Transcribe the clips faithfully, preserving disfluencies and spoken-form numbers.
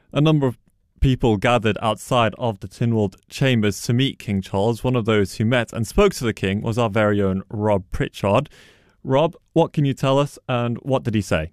A number of people gathered outside of the Tynwald Chambers to meet King Charles. One of those who met and spoke to the King was our very own Rob Pritchard. Rob, what can you tell us and what did he say?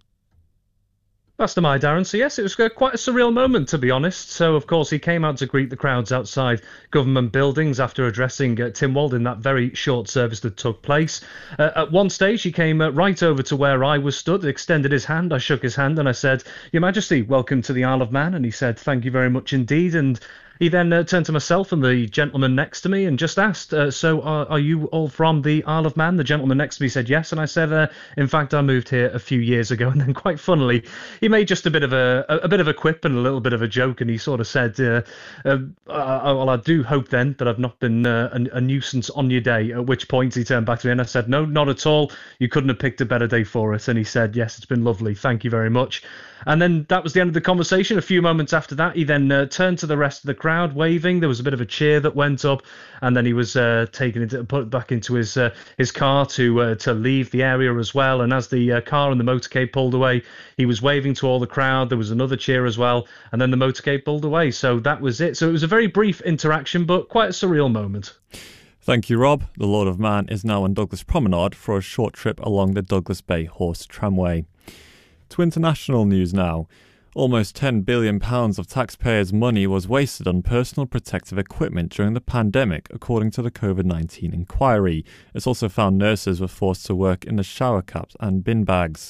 That's the my Darren. So yes, it was quite a surreal moment, to be honest. So of course he came out to greet the crowds outside government buildings after addressing uh, Tynwald in that very short service that took place. Uh, at one stage he came uh, right over to where I was stood, extended his hand. I shook his hand and I said, "Your Majesty, welcome to the Isle of Man." And he said, "Thank you very much indeed." And he then uh, turned to myself and the gentleman next to me and just asked, uh, so are, are you all from the Isle of Man? The gentleman next to me said yes. And I said, uh, in fact, I moved here a few years ago. And then quite funnily, he made just a bit of a, a, a bit of a quip and a little bit of a joke. And he sort of said, uh, uh, uh, well, I do hope then that I've not been uh, a, a nuisance on your day. At which point he turned back to me and I said, "No, not at all. You couldn't have picked a better day for it." And he said, "Yes, it's been lovely. Thank you very much." And then that was the end of the conversation. A few moments after that, he then uh, turned to the rest of the crowd, waving. There was a bit of a cheer that went up, and then he was uh, taken into, put back into his uh, his car to uh, to leave the area as well. And as the uh, car and the motorcade pulled away, he was waving to all the crowd. There was another cheer as well, and then the motorcade pulled away. So that was it. So it was a very brief interaction, but quite a surreal moment. Thank you, Rob. The Lord of Man is now on Douglas Promenade for a short trip along the Douglas Bay Horse Tramway. To international news now. Almost ten billion pounds of taxpayers' money was wasted on personal protective equipment during the pandemic, according to the COVID nineteen inquiry. It's also found nurses were forced to work in the shower caps and bin bags.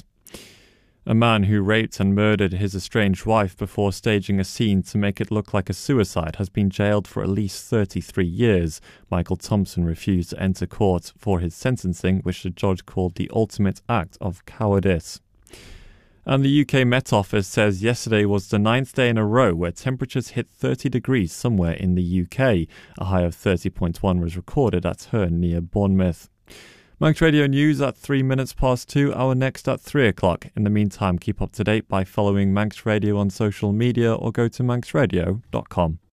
A man who raped and murdered his estranged wife before staging a scene to make it look like a suicide has been jailed for at least thirty-three years. Michael Thompson refused to enter court for his sentencing, which the judge called the ultimate act of cowardice. And the U K Met Office says yesterday was the ninth day in a row where temperatures hit thirty degrees somewhere in the U K. A high of thirty point one was recorded at Herne near Bournemouth. Manx Radio News at three minutes past two, our next at three o'clock. In the meantime, keep up to date by following Manx Radio on social media or go to manx radio dot com.